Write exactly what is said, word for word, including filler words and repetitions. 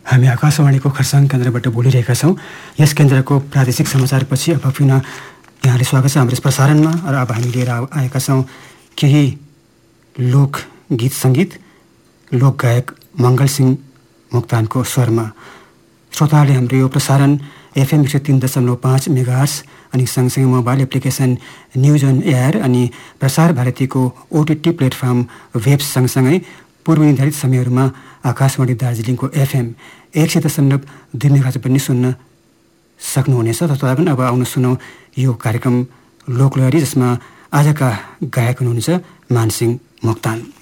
हामी आकाशवाणीको खरसाङ केन्द्रबाट बोलिरहेका छौँ। यस केन्द्रको प्रादेशिक समाचारपछि अब पुनः यहाँले स्वागत छ हाम्रो प्रसारणमा। र अब हामी लिएर आएका छौँ केही लोक गीत सङ्गीत लोकगायक मङ्गलसिंह मोक्तानको स्वरमा। श्रोताहरूले हाम्रो यो प्रसारण एफएम एक सय तीन दशमलव पाँच मेगाहर्ट्ज अनि सँगसँगै mobile application news on air अनि प्रसार भारतीको ओटिटी प्लेटफर्म वेब सँगसँगै पूर्व निर्धारित समयहरूमा आकाशवाणी दार्जिलिङको एफएम एक सय दशमलव दुई मेगाहर्ट्ज पनि सुन्न सक्नुहुनेछ। तथापि अब आउनु सुनौ यो कार्यक्रम लोकलहरी, जसमा आजका गायक हुनुहुन्छ मानसिंह मोक्तान।